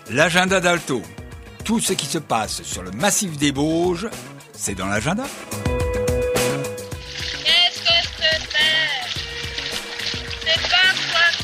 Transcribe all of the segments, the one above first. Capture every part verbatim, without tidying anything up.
L'agenda d'Alto. Tout ce qui se passe sur le massif des Bauges, c'est dans l'agenda. Qu'est-ce que je peux faire? C'est pas quoi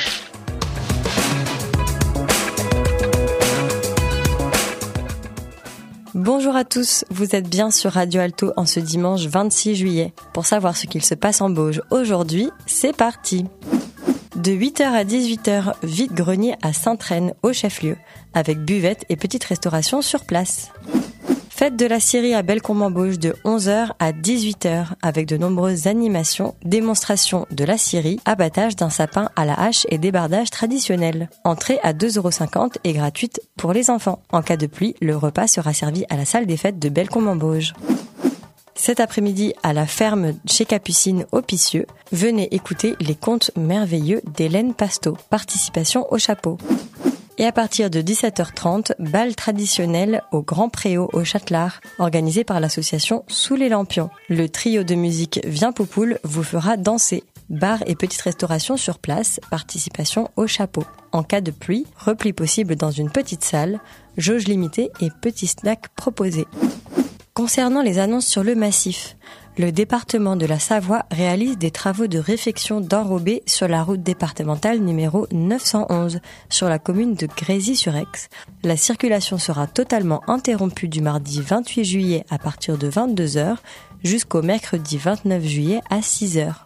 faire. Bonjour à tous, vous êtes bien sur Radio Alto en ce dimanche vingt-six juillet. Pour savoir ce qu'il se passe en Bauges aujourd'hui, c'est parti. De huit heures à dix-huit heures, vide-grenier à Sainte-Reine, au chef-lieu, avec buvette et petite restauration sur place. Fête de la scierie à Bellecombe-en-Bauges de onze heures à dix-huit heures, avec de nombreuses animations, démonstrations de la scierie, abattage d'un sapin à la hache et débardage traditionnel. Entrée à deux euros cinquante et gratuite pour les enfants. En cas de pluie, le repas sera servi à la salle des fêtes de Bellecombe-en-Bauges. Cet après-midi, à la ferme chez Capucine au Picieux, venez écouter les contes merveilleux d'Hélène Pasteau. Participation au chapeau. Et à partir de dix-sept heures trente, bal traditionnel au Grand Préau au Châtelard, organisé par l'association Sous les Lampions. Le trio de musique Viens Poupoule vous fera danser. Bar et petite restauration sur place, participation au chapeau. En cas de pluie, repli possible dans une petite salle, jauge limitée et petits snacks proposés. Concernant les annonces sur le massif, le département de la Savoie réalise des travaux de réfection d'enrobés sur la route départementale numéro neuf cent onze, sur la commune de Grésy-sur-Aix. La circulation sera totalement interrompue du mardi vingt-huit juillet à partir de vingt-deux heures jusqu'au mercredi vingt-neuf juillet à six heures.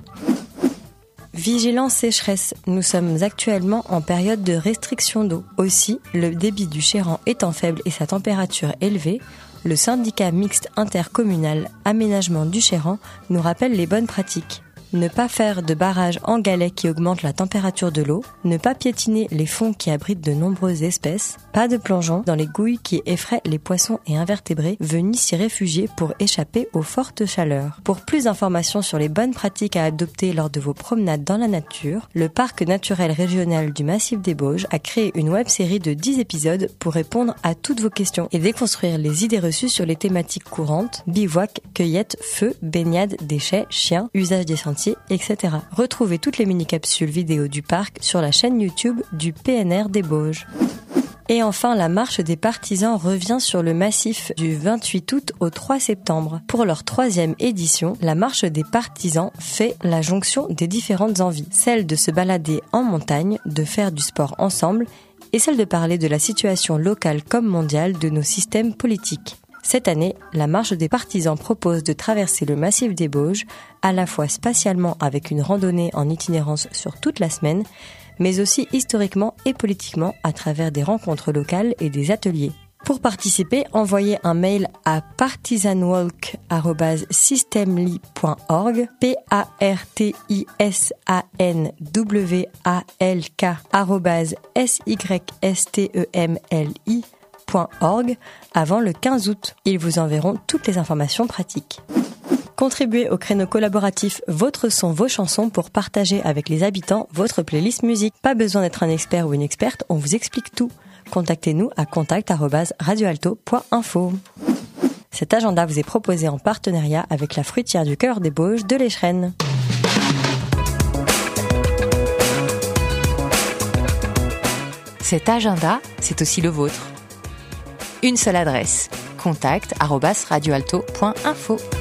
Vigilance sécheresse, nous sommes actuellement en période de restriction d'eau. Aussi, le débit du Chéran étant faible et sa température élevée, le syndicat mixte intercommunal Aménagement du Chéran nous rappelle les bonnes pratiques. Ne pas faire de barrage en galets qui augmente la température de l'eau, ne pas piétiner les fonds qui abritent de nombreuses espèces, pas de plongeon dans les gouilles qui effraient les poissons et invertébrés venus s'y réfugier pour échapper aux fortes chaleurs. Pour plus d'informations sur les bonnes pratiques à adopter lors de vos promenades dans la nature, le Parc naturel régional du Massif des Bauges a créé une web-série de dix épisodes pour répondre à toutes vos questions et déconstruire les idées reçues sur les thématiques courantes, bivouac, cueillette, feu, baignade, déchets, chiens, usage des sentiers, et cetera. Retrouvez toutes les mini-capsules vidéo du parc sur la chaîne YouTube du P N R des Bauges. Et enfin, la marche des partisans revient sur le massif du vingt-huit août au trois septembre. Pour leur troisième édition, la marche des partisans fait la jonction des différentes envies. Celle de se balader en montagne, de faire du sport ensemble, et celle de parler de la situation locale comme mondiale de nos systèmes politiques. Cette année, la marche des partisans propose de traverser le massif des Bauges, à la fois spatialement avec une randonnée en itinérance sur toute la semaine, mais aussi historiquement et politiquement à travers des rencontres locales et des ateliers. Pour participer, envoyez un mail à partisanwalk arobase systemli point org, P A R T I S A N W A L K arobase S Y S T E M L I point org avant le quinze août. Ils vous enverront toutes les informations pratiques. Contribuez au créneau collaboratif Votre son, vos chansons pour partager avec les habitants votre playlist musique. Pas besoin d'être un expert ou une experte, on vous explique tout. Contactez-nous à contact arobase radioalto point info. Cet agenda vous est proposé en partenariat avec la fruitière du cœur des Bauges de l'Échrennes. Cet agenda, c'est aussi le vôtre. Une seule adresse, contact arobase radioalto point info.